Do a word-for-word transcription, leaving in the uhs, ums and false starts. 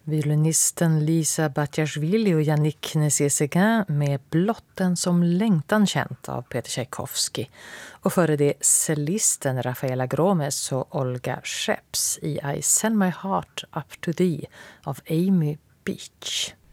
Violinisten Lisa Batiashvili och Yannick Nézet-Séguin med Blotten som längtan känt av Peter Tchaikovsky. Och före det cellisten Rafaela Gromes och Olga Scheps i I Send My Heart Up To Thee av Amy Beach.